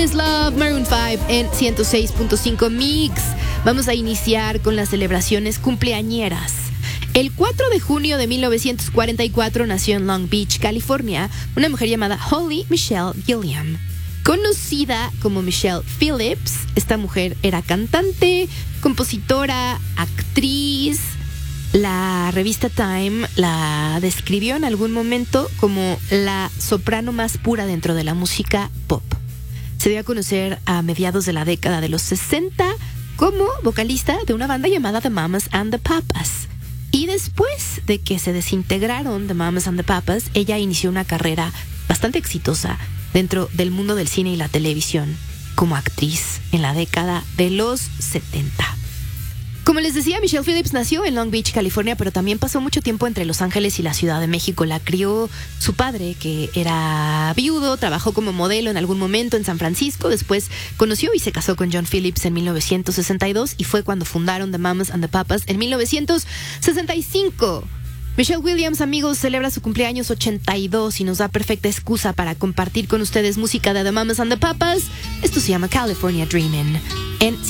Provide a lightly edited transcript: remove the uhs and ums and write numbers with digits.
Es Love, Maroon 5 en 106.5 Mix. Vamos a iniciar con las celebraciones cumpleañeras. El 4 de junio de 1944 nació en Long Beach, California, una mujer llamada Holly Michelle Gilliam. Conocida como Michelle Phillips, esta mujer era cantante, compositora, actriz. La revista Time la describió en algún momento como la soprano más pura dentro de la música pop. Se dio a conocer a mediados de la década de los 60 como vocalista de una banda llamada The Mamas and the Papas. Y después de que se desintegraron The Mamas and the Papas, ella inició una carrera bastante exitosa dentro del mundo del cine y la televisión como actriz en la década de los 70. Como les decía, Michelle Phillips nació en Long Beach, California, pero también pasó mucho tiempo entre Los Ángeles y la Ciudad de México. La crió su padre, que era viudo, trabajó como modelo en algún momento en San Francisco, después conoció y se casó con John Phillips en 1962 y fue cuando fundaron The Mamas and the Papas en 1965. Michelle Williams, amigos, celebra su cumpleaños 82 y nos da perfecta excusa para compartir con ustedes música de The Mamas and the Papas. Esto se llama California Dreamin' en